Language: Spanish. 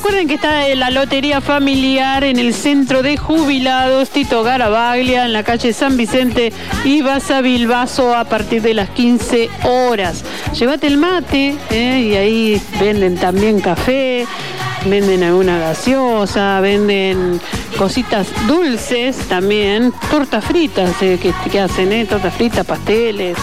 recuerden que está la lotería familiar en el centro de jubilados Tito Garabaglia, en la calle San Vicente y Baza Bilbaso, a partir de las 15 horas. Llévate el mate, y ahí venden también café, venden alguna gaseosa, venden cositas dulces también, tortas fritas que hacen, tortas fritas, pasteles,